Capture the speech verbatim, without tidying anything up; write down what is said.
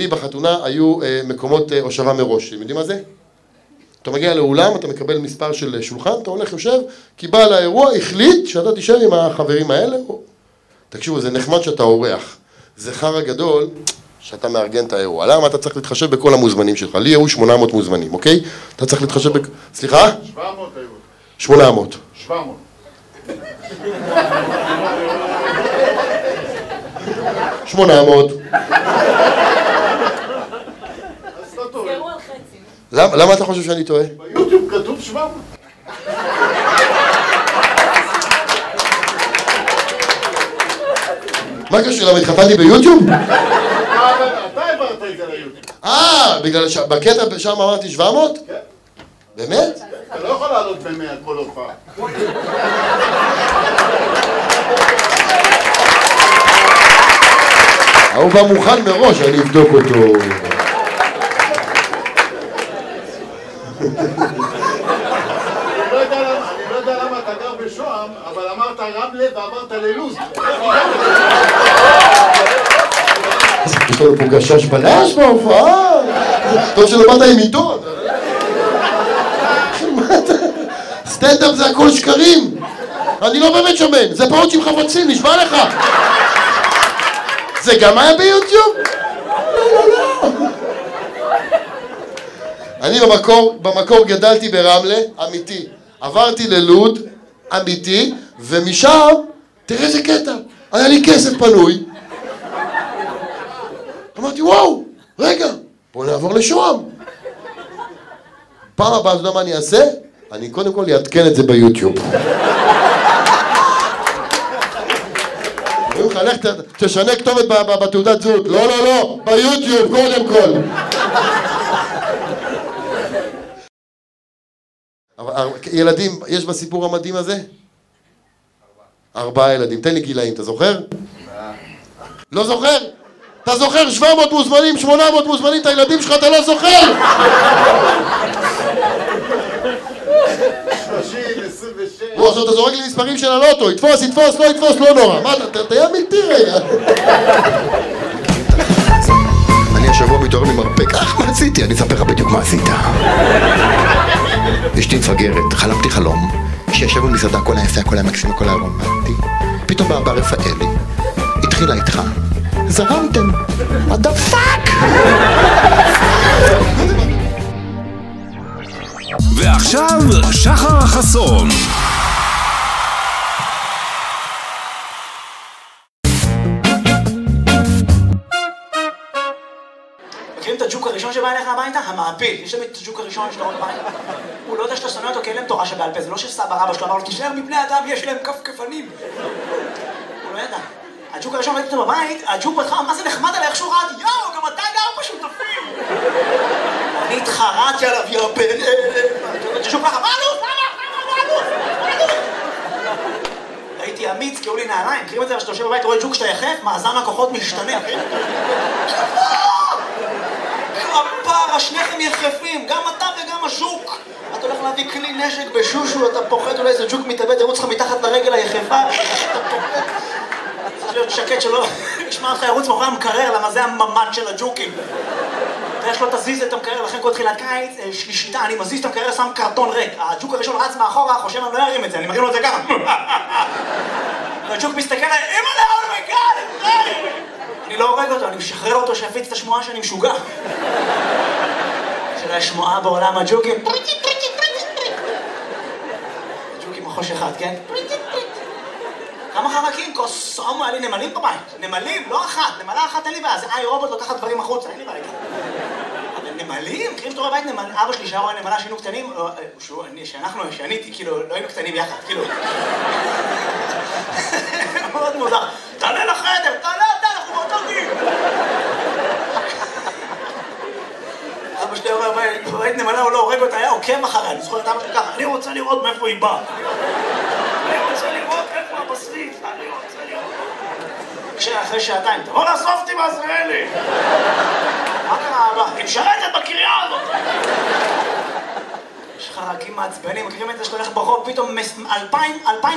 שלי בחתונה היו מקומות הושבה מראש. אתם יודעים מה זה? אתה מגיע לאולם, אתה מקבל מספר של שולחן, אתה הולך יושב, כי בעל האירוע החליט שאתה תישאר עם החברים האלה. תקשיבו, זה נחמד שאתה אורח. זה חרא גדול שאתה מארגן את האירוע. למה? אתה צריך להתחשב בכל המוזמנים שלך. לי היו שמונה מאות מוזמנים, אוקיי? אתה צריך להתחשב ב... סליחה? שבע מאות היו. שמונה מאות. שבע מאות. שמונה מאות. למה אתה חושב שאני טועה? ביוטיוב כתוב שבע מאות. מה קשור? למה התחתנתי ביוטיוב? אתה העברת את זה ליוטיוב. אה, בגלל שבקטע שם אמרתי שבע מאות? כן. באמת? אתה לא יכול לעלות במאה כל הופעה. הוא בא מוכן מראש, אני אבדוק אותו. אני לא יודע למה אתה גר בשוהם, אבל אמרת רמלה ועברת ללוז. יש לנו פה גשש בלש בהופעה. טוב שלא באת עם עיתון. סטנדאפ זה הכל שקרים. אני לא באמת שמן, זה פעות עם חפצים, נשמע לך. זה גם היה ביוטיוב? לא, לא, לא. אני במקור, במקור גדלתי ברמלה, אמיתי. עברתי ללוד, אמיתי, ומשם, תראה איזה קטע, היה לי כסף פנוי. אמרתי, וואו, רגע, בוא נעבור לשוהם. פעם הבאה, אתה יודע מה אני אעשה? אני קודם כל אעדכן את זה ביוטיוב. אומרים לך, לך תשנה כתובת בתעודת זהות. לא, לא, לא, ביוטיוב קודם כל. ילדים, יש בסיפור המדהים הזה? ארבעה ילדים. תן לי גילאים, אתה זוכר? לא זוכר? אתה זוכר שבע מאות מוזמנים, שמונה מאות מוזמנים, את הילדים שלך אתה לא זוכר? שלושים, עשרים ושש. הוא עכשיו אתה זורק לי מספרים של הלוטו, יתפוס, יתפוס, לא יתפוס, לא נורא. מה אתה, תהיה אמיתי רגע. אני השבוע מתעורר ממרפק. אה, מה עשיתי? אני אספר לך בדיוק מה עשית. אשתי מפגרת, חלמתי חלום, שישב במסעדה, הכל היה יפה, הכל היה מקסים, הכל היה רומנטי. פתאום בא בר רפאלי, התחילה איתך. זרמתם. What the fuck? ועכשיו, שחר חסון. מכירים את הג'וק הראשון שבא אליך הביתה? המעפיל. יש להם את הג'וק הראשון שאתה רואה בבית. הוא לא יודע שאתה שונא אותו כי אין להם תורה שבעל פה. זה לא שסבא רבא שלו אמר לו, תשאר מבני אדם, יש להם כפכפנים. הוא לא ידע. הג'וק הראשון ראיתי אותו בבית, הג'וק בכלל, מה זה נחמד עליי, איך שהוא ראה, יואו, גם אתה גר בשותפים. אני התחרתי עליו, יואו, בן אלה. הג'וק ככה, מה עלות? מה עלות? מה עלות? הייתי אמיץ, כי היו לי נעליים. מכירים את זה, כשאתה יושב בבית, רואה ג'וק שאתה יחף, מאזן הכוחות משתנה. כפרה, שניכם יחפים, גם אתה וגם הז'וק. אתה הולך להביא כלי נשק בשושו, אתה פוחד אולי איזה ג'וק מתאבד, ירוץ לך מתחת לרגל היחפה. אתה פוחד. צריך להיות שקט שלא ישמע אותך ירוץ מאחורי המקרר, למה זה הממד של הג'וקים. תראה שלא תזיז את המקרר, לכן כל תחילת קיץ, שלישיתה, אני מזיז את המקרר, שם קרטון ריק. הג'וק הראשון רץ מאחורה, חושב אני לא ארים את זה, אני מרים לו את זה ככה. והג'וק מסתכל עליי, אמא לה, אומייגאד, אני לא הורג אותו, אני משחרר אותו שיפיץ את השמועה שאני משוגע. של השמועה בעולם הג'וקים. ג'וקים מחוש אחד, כן? כמה חרקים? קוסומו, היה לי נמלים בבית. נמלים, לא אחת. נמלה אחת אין לי בעיה. זה איי רובוט לוקחת דברים החוצה, אין לי בעיה. אבל נמלים? מכירים שתורה בבית נמל... אבא שלי שהיה רואה נמלה שהיינו קטנים, שאנחנו, שאני הייתי, כאילו, לא היינו קטנים יחד, כאילו. מאוד מוזר. תעלה לחדר, תעלה אתה, אנחנו באותו גיל. אבא שלי רואה בבית נמלה, הוא לא הורג אותה, היה עוקב אחריה. אני זוכר את אבא שלי ככה, אני רוצה לראות מאיפה היא באה. אני רוצה לראות איפה הבשריף, אני רוצה לראות. כשאחרי שעתיים, תבוא לאסוף אותי בעזריאלי. מה קרה אבא? היא משרתת בקריאה הזאת. יש חרקים מעצבנים, מכירים את זה שאתה הולך ברחוב, פתאום אלפיים, אלפיים